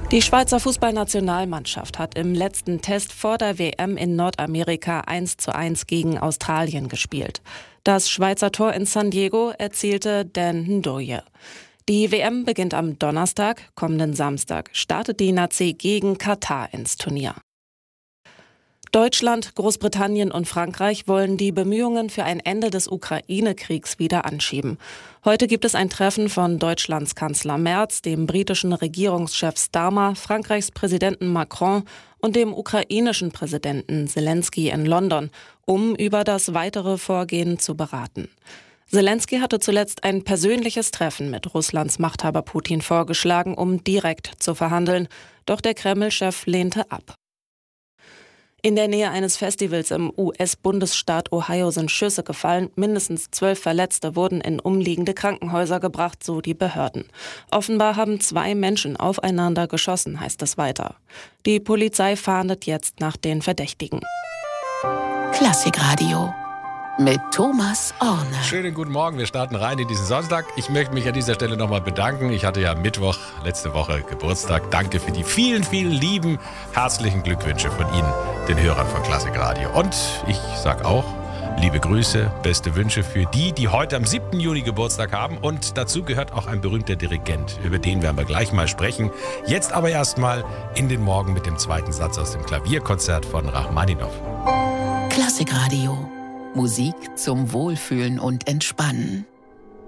Die Schweizer Fußballnationalmannschaft hat im letzten Test vor der WM in Nordamerika 1:1 gegen Australien gespielt. Das Schweizer Tor in San Diego erzielte Dan Ndoye. Die WM beginnt am Donnerstag. Kommenden Samstag startet die Nazi gegen Katar ins Turnier. Deutschland, Großbritannien und Frankreich wollen die Bemühungen für ein Ende des Ukraine-Kriegs wieder anschieben. Heute gibt es ein Treffen von Deutschlands Kanzler Merz, dem britischen Regierungschef Starmer, Frankreichs Präsidenten Macron und dem ukrainischen Präsidenten Zelensky in London, um über das weitere Vorgehen zu beraten. Zelensky hatte zuletzt ein persönliches Treffen mit Russlands Machthaber Putin vorgeschlagen, um direkt zu verhandeln. Doch der Kreml-Chef lehnte ab. In der Nähe eines Festivals im US-Bundesstaat Ohio sind Schüsse gefallen. Mindestens 12 Verletzte wurden in umliegende Krankenhäuser gebracht, so die Behörden. Offenbar haben 2 Menschen aufeinander geschossen, heißt es weiter. Die Polizei fahndet jetzt nach den Verdächtigen. Klassikradio mit Thomas Orne. Schönen guten Morgen, wir starten rein in diesen Sonntag. Ich möchte mich an dieser Stelle nochmal bedanken. Ich hatte ja Mittwoch, letzte Woche Geburtstag. Danke für die vielen, vielen lieben, herzlichen Glückwünsche von Ihnen, den Hörern von Klassikradio. Und ich sage auch, liebe Grüße, beste Wünsche für die heute am 7. Juni Geburtstag haben. Und dazu gehört auch ein berühmter Dirigent, über den werden wir gleich mal sprechen. Jetzt aber erstmal in den Morgen mit dem zweiten Satz aus dem Klavierkonzert von Rachmaninow. Klassikradio. Musik zum Wohlfühlen und Entspannen.